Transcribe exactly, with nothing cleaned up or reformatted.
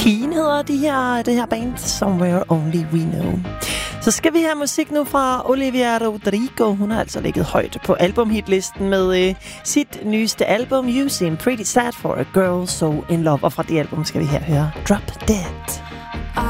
Keen hedder de her, det her band, Somewhere Only We Know. Så skal vi have musik nu fra Olivia Rodrigo. Hun har altså ligget højt på albumhitlisten med øh, sit nyeste album, You Seem Pretty Sad for a Girl So In Love. Og fra det album skal vi her høre Drop Dead.